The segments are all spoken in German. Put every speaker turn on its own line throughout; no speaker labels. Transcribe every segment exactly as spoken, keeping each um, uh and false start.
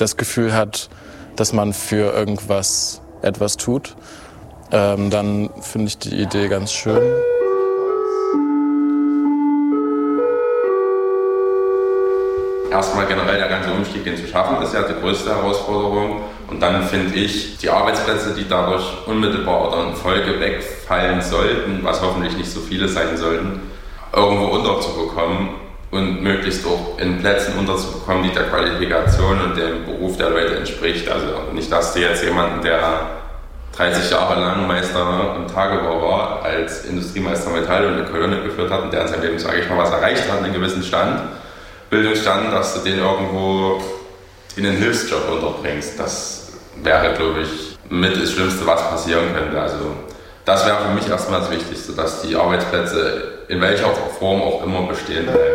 das Gefühl hat, dass man für irgendwas etwas tut, ähm, dann finde ich die Idee ganz schön.
Erstmal generell der ganze Umstieg, den zu schaffen, ist ja die größte Herausforderung. Und dann finde ich, die Arbeitsplätze, die dadurch unmittelbar oder in Folge wegfallen sollten, was hoffentlich nicht so viele sein sollten, irgendwo unterzubekommen und möglichst auch in Plätzen unterzubekommen, die der Qualifikation und dem Beruf der Leute entspricht. Also nicht, dass du jetzt jemanden, der dreißig Jahre lang Meister im Tagebau war, als Industriemeister Metall und eine Kolonne geführt hat und der in seinem Leben, sage ich mal, was erreicht hat, einen gewissen Stand, Bildungsstand, dass du den irgendwo in einen Hilfsjob unterbringst. Das wäre, glaube ich, mit das Schlimmste, was passieren könnte. Also das wäre für mich erstmal das Wichtigste, dass die Arbeitsplätze in welcher Form auch immer bestehen bleiben.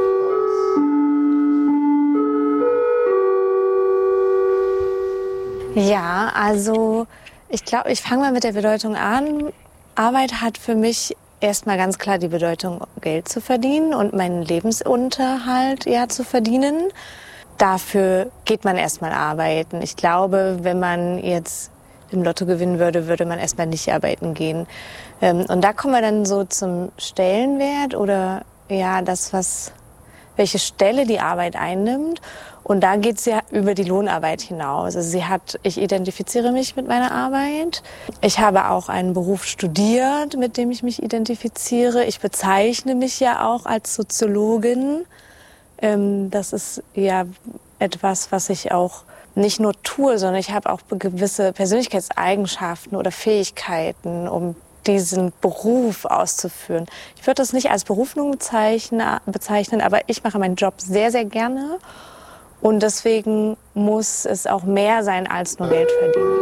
Ja, also ich glaube, ich fange mal mit der Bedeutung an. Arbeit hat für mich erstmal ganz klar die Bedeutung, Geld zu verdienen und meinen Lebensunterhalt ja zu verdienen. Dafür geht man erstmal arbeiten. Ich glaube, wenn man jetzt im Lotto gewinnen würde, würde man erstmal nicht arbeiten gehen. Und da kommen wir dann so zum Stellenwert oder ja, das, was, welche Stelle die Arbeit einnimmt. Und da geht es ja über die Lohnarbeit hinaus. Also sie hat, ich identifiziere mich mit meiner Arbeit. Ich habe auch einen Beruf studiert, mit dem ich mich identifiziere. Ich bezeichne mich ja auch als Soziologin. Das ist ja etwas, was ich auch nicht nur tue, sondern ich habe auch gewisse Persönlichkeitseigenschaften oder Fähigkeiten, um diesen Beruf auszuführen. Ich würde das nicht als Berufung bezeichnen, aber ich mache meinen Job sehr, sehr gerne. Und deswegen muss es auch mehr sein als nur Geld verdienen.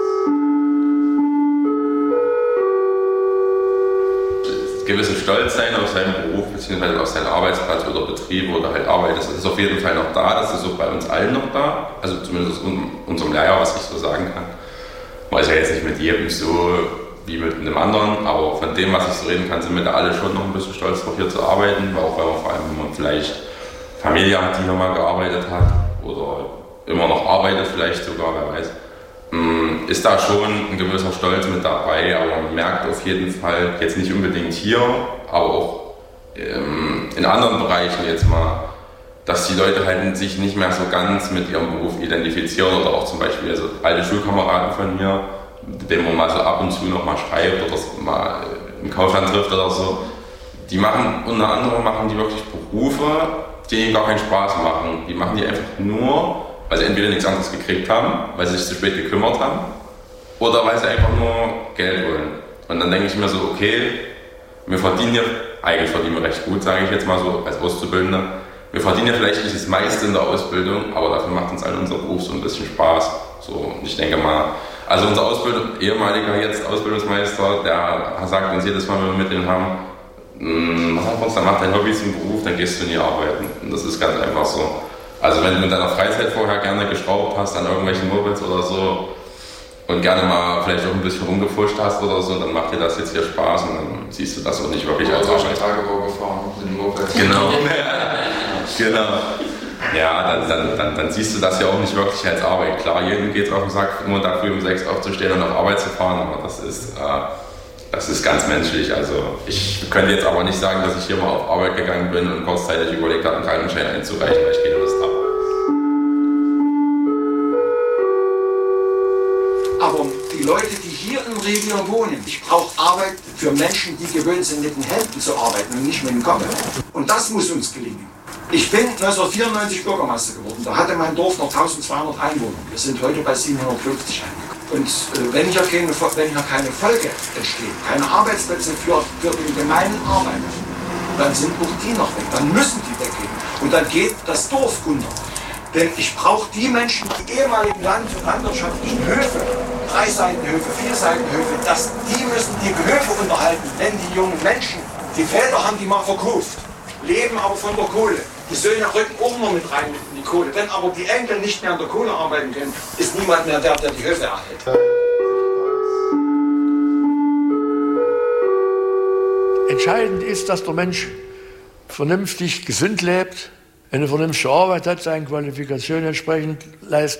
Gewissen Stolz sein auf seinen Beruf bzw. auf seinen Arbeitsplatz oder Betrieb oder halt Arbeit, das ist auf jeden Fall noch da, das ist auch bei uns allen noch da, also zumindest aus unserem Lehrjahr, was ich so sagen kann. Man ist ja jetzt nicht mit jedem so wie mit einem anderen, aber von dem, was ich so reden kann, sind wir da alle schon noch ein bisschen stolz darauf, hier zu arbeiten, auch weil man vor allem, wenn man vielleicht Familie hat, die nochmal gearbeitet hat oder immer noch arbeitet, vielleicht sogar, wer weiß, ist da schon ein gewisser Stolz mit dabei, aber man merkt auf jeden Fall, jetzt nicht unbedingt hier, aber auch ähm, in anderen Bereichen jetzt mal, dass die Leute halt sich nicht mehr so ganz mit ihrem Beruf identifizieren oder auch zum Beispiel also alte Schulkameraden von mir, mit denen man mal so ab und zu noch mal schreibt oder mal im Kaufland trifft oder so, die machen unter anderem machen die wirklich Berufe, die ihnen gar keinen Spaß machen. Die machen die einfach nur, weil sie entweder nichts anderes gekriegt haben, weil sie sich zu spät gekümmert haben, oder weil sie einfach nur Geld wollen. Und dann denke ich mir so, okay, wir verdienen hier, eigentlich verdienen wir recht gut, sage ich jetzt mal so als Auszubildender, wir verdienen ja vielleicht nicht das meiste in der Ausbildung, aber dafür macht uns allen unser Beruf so ein bisschen Spaß. So, und ich denke mal, also unser Ausbildung, ehemaliger jetzt Ausbildungsmeister, der sagt uns jedes Mal, wenn wir mit denen haben, was hat uns, dann mach dein Hobby zum Beruf, dann gehst du nie arbeiten. Und das ist ganz einfach so. Also wenn du in deiner Freizeit vorher gerne geschraubt hast an irgendwelchen Mopeds oder so und gerne mal vielleicht auch ein bisschen rumgefuscht hast oder so, dann macht dir das jetzt hier Spaß und dann siehst du das auch nicht wirklich als Arbeit.
Tagebau gefahren mit dem Moped.
Genau. Genau. Ja, dann, dann, dann, dann siehst du das ja auch nicht wirklich als Arbeit. Klar, jedem geht es auf den Sack, immer da früh um sechs aufzustehen und auf Arbeit zu fahren, aber das ist... Äh, Das ist ganz menschlich. Also ich könnte jetzt aber nicht sagen, dass ich hier mal auf Arbeit gegangen bin und kurzzeitig überlegt habe, einen Krankenschein einzureichen, weil ich keine Lust habe.
Aber die Leute, die hier im Revier wohnen, ich brauche Arbeit für Menschen, die gewöhnt sind, mit den Händen zu arbeiten und nicht mit dem Kopf. Und das muss uns gelingen. Ich bin neunzehnhundertvierundneunzig Bürgermeister geworden. Da hatte mein Dorf noch eintausendzweihundert Einwohner. Wir sind heute bei siebenhundertfünfzig angekommen. Und äh, wenn, hier keine, wenn hier keine Folge entsteht, keine Arbeitsplätze für, für den gemeinen Arbeiter, dann sind auch die noch weg. Dann müssen die weggehen. Und dann geht das Dorf unter. Denn ich brauche die Menschen, die ehemaligen Land- und landwirtschaftlichen Höfe, Dreiseitenhöfe, Vierseitenhöfe, dass die müssen die Höfe unterhalten. Denn die jungen Menschen, die Väter haben die mal verkauft, leben aber von der Kohle. Die Söhne rücken auch noch mit rein in die Kohle. Wenn aber die Enkel nicht mehr an der Kohle arbeiten können, ist niemand mehr der, der die Höfe erhält.
Entscheidend ist, dass der Mensch vernünftig gesund lebt, eine vernünftige Arbeit hat, seine Qualifikation entsprechend leistet.